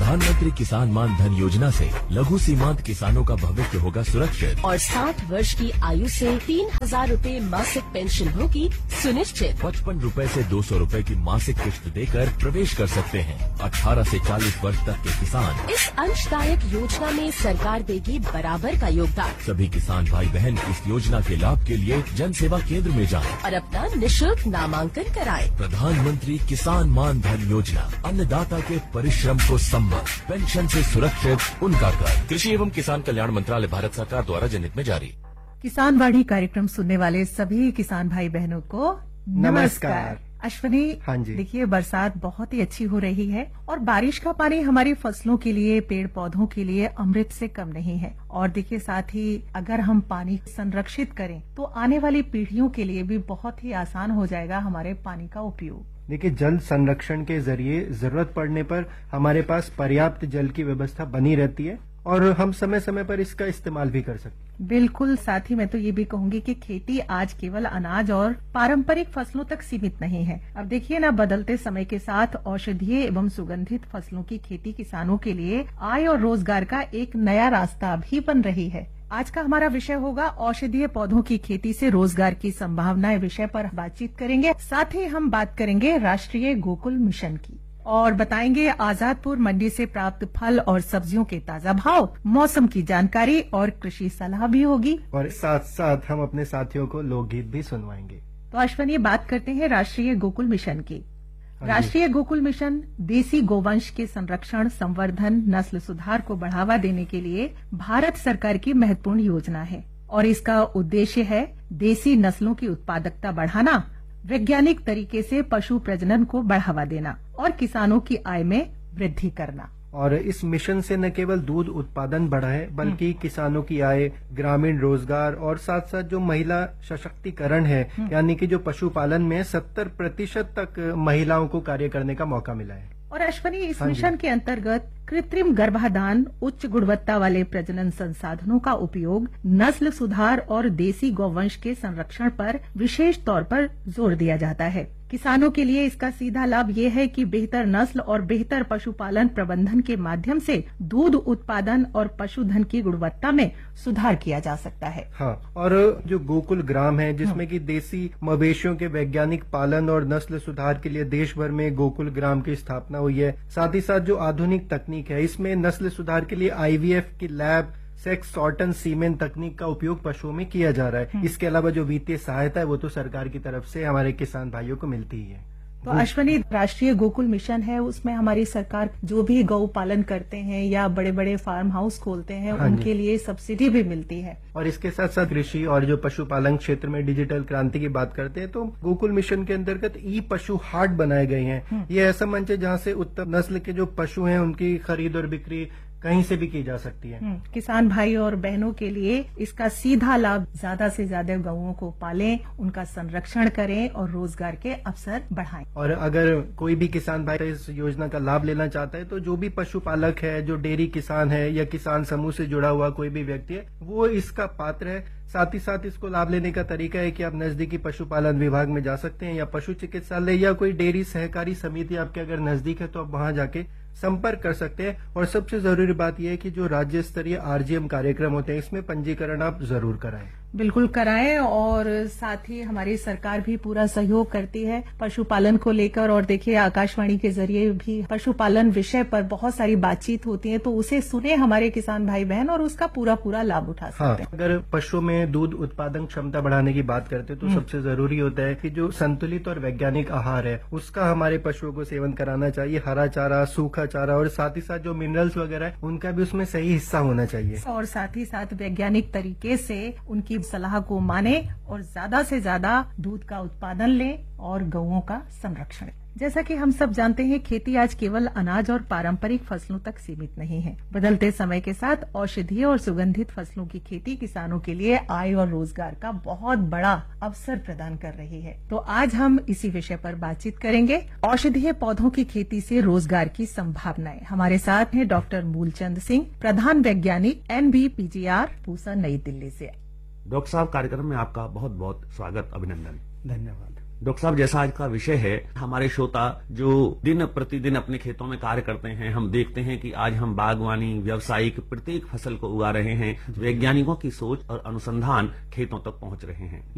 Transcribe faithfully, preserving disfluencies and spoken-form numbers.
प्रधानमंत्री किसान मान धन योजना से लघु सीमांत किसानों का भविष्य होगा सुरक्षित और साठ वर्ष की आयु से तीन हजार रूपए मासिक पेंशन होगी सुनिश्चित। पचपन रूपए से दो सौ रूपए की मासिक किश्त देकर प्रवेश कर सकते हैं। अठारह से चालीस वर्ष तक के किसान इस अंशदायक योजना में सरकार देगी बराबर का योगदान। सभी किसान भाई बहन इस योजना के लाभ के लिए जन सेवा केंद्र में जाएं और अपना निशुल्क नामांकन कराएं। प्रधानमंत्री किसान मान धन योजना, अन्नदाता के परिश्रम को संबल, पेंशन से सुरक्षित उनका कर। कृषि एवं किसान कल्याण मंत्रालय, भारत सरकार द्वारा जनहित में जारी। किसान वाणी कार्यक्रम सुनने वाले सभी किसान भाई बहनों को नमस्कार। अश्विनी, हाँ जी। देखिए, बरसात बहुत ही अच्छी हो रही है और बारिश का पानी हमारी फसलों के लिए, पेड़ पौधों के लिए अमृत से कम नहीं है। और देखिए, साथ ही अगर हम पानी संरक्षित करें तो आने वाली पीढ़ियों के लिए भी बहुत ही आसान हो जाएगा हमारे पानी का उपयोग। देखिए, जल संरक्षण के जरिए जरूरत पड़ने पर हमारे पास पर्याप्त जल की व्यवस्था बनी रहती है और हम समय समय पर इसका इस्तेमाल भी कर सकते हैं। बिल्कुल। साथ ही मैं तो ये भी कहूंगी कि खेती आज केवल अनाज और पारंपरिक फसलों तक सीमित नहीं है। अब देखिए ना, बदलते समय के साथ औषधीय एवं सुगंधित फसलों की खेती किसानों के लिए आय और रोजगार का एक नया रास्ता भी बन रही है। आज का हमारा विषय होगा औषधीय पौधों की खेती से रोजगार की संभावनाएं। विषय पर बातचीत करेंगे। साथ ही हम बात करेंगे राष्ट्रीय गोकुल मिशन की और बताएंगे आजादपुर मंडी से प्राप्त फल और सब्जियों के ताजा भाव, मौसम की जानकारी और कृषि सलाह भी होगी। और साथ साथ हम अपने साथियों को लोकगीत भी सुनवाएंगे। तो अश्विनी, बात करते हैं राष्ट्रीय गोकुल मिशन की। राष्ट्रीय गोकुल मिशन देसी गोवंश के संरक्षण, संवर्धन, नस्ल सुधार को बढ़ावा देने के लिए भारत सरकार की महत्वपूर्ण योजना है और इसका उद्देश्य है देसी नस्लों की उत्पादकता बढ़ाना, वैज्ञानिक तरीके से पशु प्रजनन को बढ़ावा देना और किसानों की आय में वृद्धि करना। और इस मिशन से न केवल दूध उत्पादन बढ़ा है बल्कि किसानों की आय, ग्रामीण रोजगार और साथ साथ जो महिला सशक्तिकरण है, यानी कि जो पशुपालन में सत्तर प्रतिशत तक महिलाओं को कार्य करने का मौका मिला है। और अश्विनी, इस मिशन के अंतर्गत कृत्रिम गर्भाधान, उच्च गुणवत्ता वाले प्रजनन संसाधनों का उपयोग, नस्ल सुधार और देसी गौवंश के संरक्षण पर विशेष तौर पर जोर दिया जाता है। किसानों के लिए इसका सीधा लाभ ये है कि बेहतर नस्ल और बेहतर पशुपालन प्रबंधन के माध्यम से दूध उत्पादन और पशुधन की गुणवत्ता में सुधार किया जा सकता है। हाँ, और जो गोकुल ग्राम है जिसमें कि देसी मवेशियों के वैज्ञानिक पालन और नस्ल सुधार के लिए देश भर में गोकुल ग्राम की स्थापना हुई है। साथ ही साथ जो आधुनिक तकनीक है, इसमें नस्ल सुधार के लिए आईवीएफ की लैब, सेक्स सॉर्टन सीमेन तकनीक का उपयोग पशुओं में किया जा रहा है। इसके अलावा जो वित्तीय सहायता है वो तो सरकार की तरफ से हमारे किसान भाइयों को मिलती ही है। तो अश्विनी, राष्ट्रीय गोकुल मिशन है, उसमें हमारी सरकार जो भी गौ पालन करते हैं या बड़े बड़े फार्म हाउस खोलते हैं, हाँ उनके लिए सब्सिडी भी मिलती है। और इसके साथ साथ कृषि और जो पशुपालन क्षेत्र में डिजिटल क्रांति की बात करते हैं तो गोकुल मिशन के अंतर्गत ई पशु हाट बनाए गए हैं। ये ऐसा मंच है जहाँ से उत्तम नस्ल के जो पशु हैं उनकी खरीद और बिक्री कहीं से भी की जा सकती है। किसान भाई और बहनों के लिए इसका सीधा लाभ, ज्यादा से ज्यादा गौओं को पालें, उनका संरक्षण करें और रोजगार के अवसर बढ़ाएं। और अगर कोई भी किसान भाई इस योजना का लाभ लेना चाहता है तो जो भी पशुपालक है, जो डेयरी किसान है या किसान समूह से जुड़ा हुआ कोई भी व्यक्ति है, वो इसका पात्र है। साथ ही साथ इसको लाभ लेने का तरीका है कि आप नजदीकी पशुपालन विभाग में जा सकते हैं या पशु चिकित्सालय या कोई डेयरी सहकारी समिति आपके अगर नजदीक है तो आप वहां जाके संपर्क कर सकते हैं। और सबसे जरूरी बात यह है कि जो राज्य स्तरीय आरजीएम कार्यक्रम होते हैं इसमें पंजीकरण आप जरूर कराएं। बिल्कुल कराएं। और साथ ही हमारी सरकार भी पूरा सहयोग करती है पशुपालन को लेकर। और देखिए, आकाशवाणी के जरिए भी पशुपालन विषय पर बहुत सारी बातचीत होती है, तो उसे सुने हमारे किसान भाई बहन और उसका पूरा पूरा लाभ उठा सकते हाँ, हैं। अगर पशुओं में दूध उत्पादन क्षमता बढ़ाने की बात करते हैं तो सबसे जरूरी होता है कि जो संतुलित और वैज्ञानिक आहार है उसका हमारे पशुओं को सेवन कराना चाहिए। हरा चारा, सूखा चारा और साथ ही साथ जो मिनरल्स वगैरह है उनका भी उसमें सही हिस्सा होना चाहिए। और साथ ही साथ वैज्ञानिक तरीके से उनकी सलाह को माने और ज्यादा से ज्यादा दूध का उत्पादन लें और गौओं का संरक्षण। जैसा कि हम सब जानते हैं, खेती आज केवल अनाज और पारंपरिक फसलों तक सीमित नहीं है। बदलते समय के साथ औषधीय और सुगंधित फसलों की खेती किसानों के लिए आय और रोजगार का बहुत बड़ा अवसर प्रदान कर रही है। तो आज हम इसी विषय पर बातचीत करेंगे, औषधीय पौधों की खेती से रोजगार की संभावनाएं। हमारे साथ हैं डॉक्टर मूलचंद सिंह, प्रधान वैज्ञानिक N B P G are, Pusa, नई दिल्ली से। डॉक्टर साहब, कार्यक्रम में आपका बहुत बहुत स्वागत, अभिनंदन। धन्यवाद। डॉक्टर साहब, जैसा आज का विषय है, हमारे श्रोता जो दिन प्रतिदिन अपने खेतों में कार्य करते हैं, हम देखते हैं कि आज हम बागवानी, व्यावसायिक प्रत्येक फसल को उगा रहे हैं। वैज्ञानिकों की सोच और अनुसंधान खेतों तक पहुंच रहे हैं।